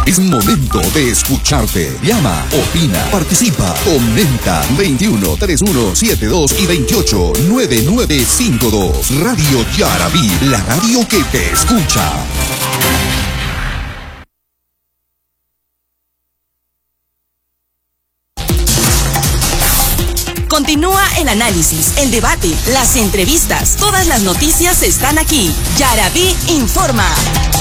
Es momento de escucharte. Llama, opina, participa, comenta. 21 31 72 y 28 9952. Radio Yarabí, la radio que te escucha. Continúa el análisis, el debate, las entrevistas. Todas las noticias están aquí. Yarabí informa.